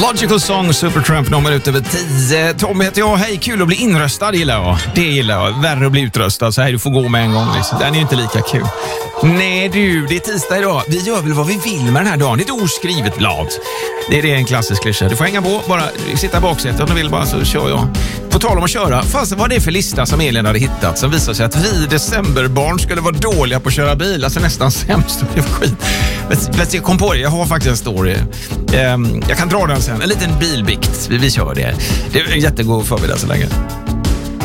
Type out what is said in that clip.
Logical Song, Supertramp, någon minut över 10. Tommy heter jag. Hej, kul att bli inröstad, gillar jag. Det gillar jag. Värre att bli utröstad. Så här, du får gå med en gång. Liksom. Den är ju inte lika kul. Nej du, det är tisdag idag. Vi gör väl vad vi vill med den här dagen. Det är ett oskrivet blad. Det är en klassisk klyscha. Du får hänga på, bara sitta i baksätet om du vill, bara så kör jag. På tal om att köra, fast vad det är för lista som Elin hade hittat som visar sig att vi decemberbarn skulle vara dåliga på att köra bil. Alltså nästan sämst. Det var skit. Men jag kom på det, jag har faktiskt en story. Jag kan dra den sen, en liten bilbikt. Vi kör det. Det är en jättegod förmiddag så länge.